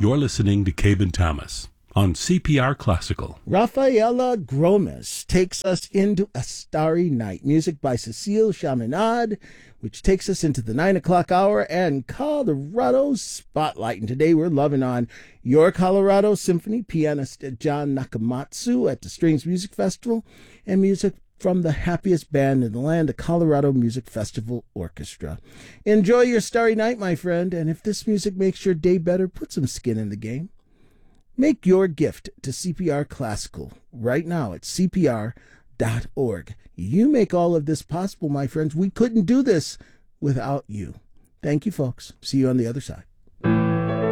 You're listening to Cabe and Thomas on CPR Classical. Rafaela Gromes takes us into A Starry Night, music by Cecile Chaminade, which takes us into the 9 o'clock hour and Colorado Spotlight. And today we're loving on Your Colorado Symphony, pianist John Nakamatsu at the Strings Music Festival, and music from the happiest band in the land, the Colorado Music Festival Orchestra. Enjoy your starry night, my friend, and if this music makes your day better, put some skin in the game. Make your gift to CPR Classical right now at cpr.org. You make all of this possible, my friends. We couldn't do this without you. Thank you, folks. See you on the other side.